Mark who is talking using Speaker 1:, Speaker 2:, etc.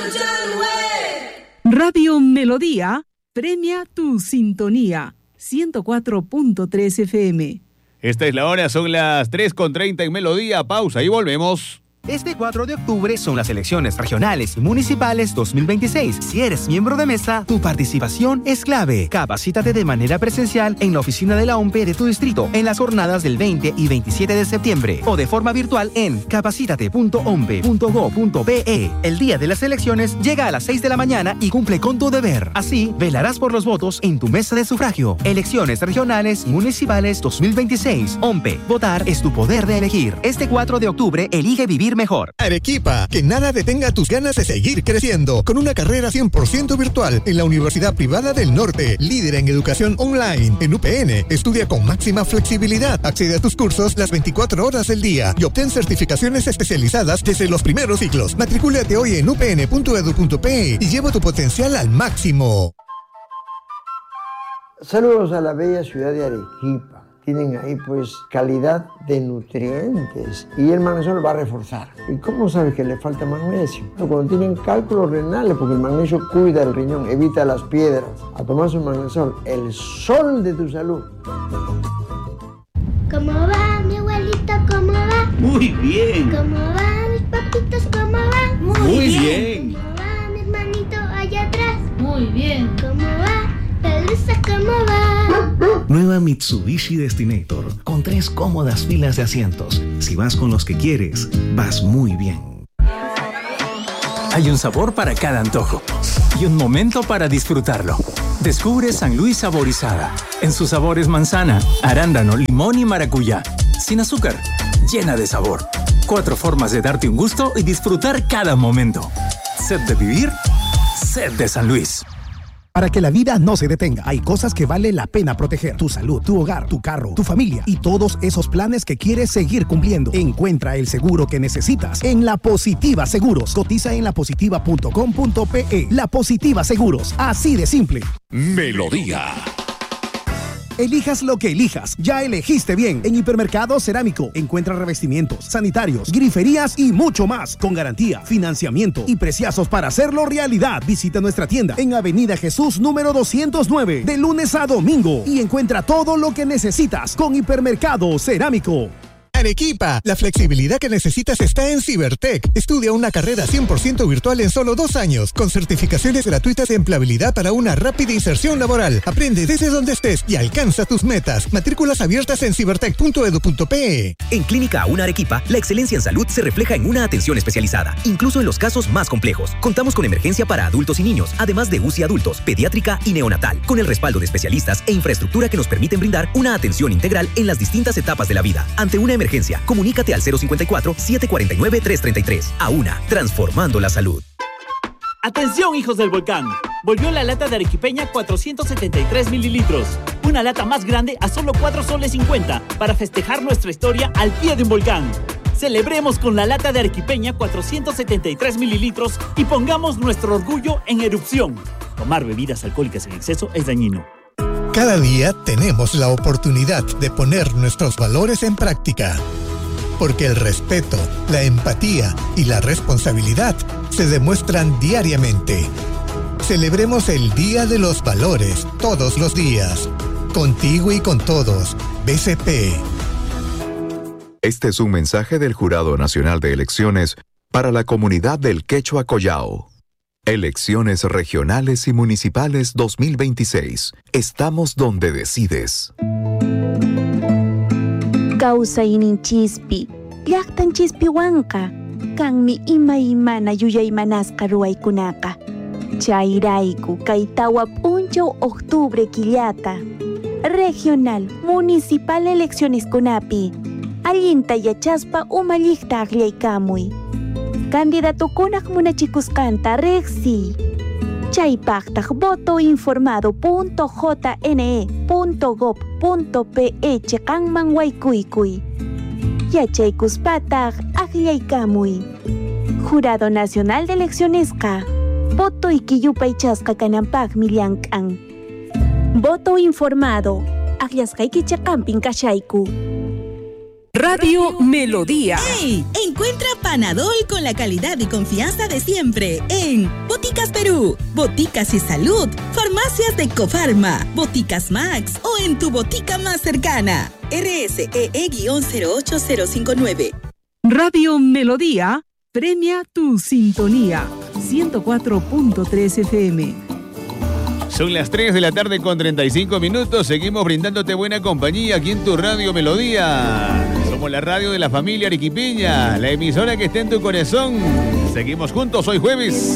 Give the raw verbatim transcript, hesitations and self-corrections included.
Speaker 1: Radio Melodía premia tu sintonía. ciento cuatro punto tres F M.
Speaker 2: Esta es la hora, son las tres con treinta en Melodía. Pausa y volvemos.
Speaker 3: Este cuatro de octubre son las elecciones regionales y municipales dos mil veintiséis. Si eres miembro de mesa, tu participación es clave. Capacítate de manera presencial en la oficina de la O M P E de tu distrito en las jornadas del veinte y veintisiete de septiembre o de forma virtual en capacítate punto ompe punto go punto pe. El día de las elecciones llega a las seis de la mañana y cumple con tu deber. Así, velarás por los votos en tu mesa de sufragio. Elecciones regionales y municipales dos mil veintiséis. O M P E. Votar es tu poder de elegir. Este cuatro de octubre, elige vivir mejor.
Speaker 4: Arequipa, que nada detenga tus ganas de seguir creciendo con una carrera cien por ciento virtual en la Universidad Privada del Norte, líder en educación online. En U P N, estudia con máxima flexibilidad, accede a tus cursos las veinticuatro horas del día y obtén certificaciones especializadas desde los primeros ciclos. Matricúlate hoy en u p n punto e d u punto pe y lleva tu potencial al máximo.
Speaker 5: Saludos a la bella ciudad de Arequipa. Tienen ahí pues calidad de nutrientes y el magnesio lo va a reforzar. ¿Y cómo sabes que le falta magnesio? Cuando tienen cálculos renales, porque el magnesio cuida el riñón, evita las piedras. A tomar su magnesol, el sol de tu salud.
Speaker 6: ¿Cómo va mi abuelito? ¿Cómo va?
Speaker 7: Muy bien.
Speaker 6: ¿Cómo va mis papitos? ¿Cómo va?
Speaker 7: Muy, Muy bien.
Speaker 6: bien. ¿Cómo va mi hermanito allá atrás?
Speaker 8: Muy bien.
Speaker 6: ¿Cómo va? Pelusa, ¿cómo va?
Speaker 9: Nueva Mitsubishi Destinator, con tres cómodas filas de asientos. Si vas con los que quieres, vas muy bien.
Speaker 10: Hay un sabor para cada antojo y un momento para disfrutarlo. Descubre San Luis Saborizada. En sus sabores manzana, arándano, limón y maracuyá. Sin azúcar, llena de sabor. Cuatro formas de darte un gusto y disfrutar cada momento. Sed de vivir, sed de San Luis.
Speaker 11: Para que la vida no se detenga, hay cosas que vale la pena proteger. Tu salud, tu hogar, tu carro, tu familia y todos esos planes que quieres seguir cumpliendo. Encuentra el seguro que necesitas en La Positiva Seguros. Cotiza en la positiva punto com punto pe. La Positiva Seguros, así de simple.
Speaker 12: Melodía.
Speaker 11: Elijas lo que elijas, ya elegiste bien. En Hipermercado Cerámico encuentra revestimientos, sanitarios, griferías y mucho más, con garantía, financiamiento y preciazos para hacerlo realidad. Visita nuestra tienda en Avenida Jesús número doscientos nueve, de lunes a domingo, y encuentra todo lo que necesitas con Hipermercado Cerámico.
Speaker 4: Arequipa, la flexibilidad que necesitas está en Cibertech. Estudia una carrera cien por ciento virtual en solo dos años, con certificaciones gratuitas de empleabilidad para una rápida inserción laboral. Aprende desde donde estés y alcanza tus metas. Matrículas abiertas en cibertech punto e d u punto pe.
Speaker 3: En Clínica Una Arequipa, la excelencia en salud se refleja en una atención especializada, incluso en los casos más complejos. Contamos con emergencia para adultos y niños, además de U C I adultos, pediátrica y neonatal, con el respaldo de especialistas e infraestructura que nos permiten brindar una atención integral en las distintas etapas de la vida. Ante una emergencia, comunícate al cero cinco cuatro, siete cuatro nueve, tres tres tres. A una, transformando la salud.
Speaker 13: ¡Atención, hijos del volcán! Volvió la lata de arequipeña cuatrocientos setenta y tres mililitros. Una lata más grande a solo cuatro soles cincuenta para festejar nuestra historia al pie de un volcán. Celebremos con la lata de arequipeña cuatrocientos setenta y tres mililitros y pongamos nuestro orgullo en erupción. Tomar bebidas alcohólicas en exceso es dañino.
Speaker 4: Cada día tenemos la oportunidad de poner nuestros valores en práctica. Porque el respeto, la empatía y la responsabilidad se demuestran diariamente. Celebremos el Día de los Valores todos los días. Contigo y con todos. B C P.
Speaker 12: Este es un mensaje del Jurado Nacional de Elecciones para la comunidad del Quechua Collao. Elecciones regionales y municipales dos mil veintiséis. Estamos donde decides.
Speaker 14: Causa ininchispi, llaqtan chispiwanka, kanmi ima imana yuyaymanasqa ruwaykunaqa. Chayrayku kaytawa p'unchaw octubre killata. Regional, municipal elecciones kunapi. Allinta yachaspa umalliqta aqllaykamuy. Candidatukunaq munachikusqanta reqsi. Chaypaqtaq voto informado punto j n e punto gob punto pe chiqanman waykuykuy. Yachaykuspataq aqllaykamuy. Jurado Nacional de Eleccionesqa voto ikiyupaychasqa kananpaqmi llank'an. Voto informado aqllasqayki chiqanpin kashayku.
Speaker 1: Radio Melodía.
Speaker 7: ¡Hey! Encuentra Panadol con la calidad y confianza de siempre en Boticas Perú, Boticas y Salud, Farmacias de Cofarma, Boticas Max o en tu botica más cercana. R S E E cero ocho cero cinco nueve.
Speaker 1: Radio Melodía premia tu sintonía. ciento cuatro punto tres F M.
Speaker 2: Son las tres de la tarde con treinta y cinco minutos. Seguimos brindándote buena compañía aquí en tu Radio Melodía. Somos la radio de la familia arequipeña, la emisora que está en tu corazón. Seguimos juntos hoy jueves.